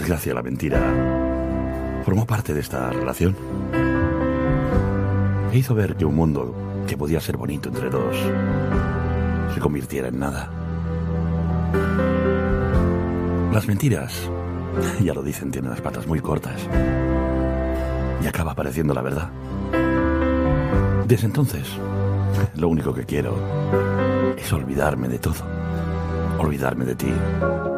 desgracia, la mentira formó parte de esta relación. E hizo ver que un mundo que podía ser bonito entre dos se convirtiera en nada. Las mentiras, ya lo dicen, tienen las patas muy cortas y acaba apareciendo la verdad. Desde entonces, lo único que quiero es olvidarme de todo, olvidarme de ti,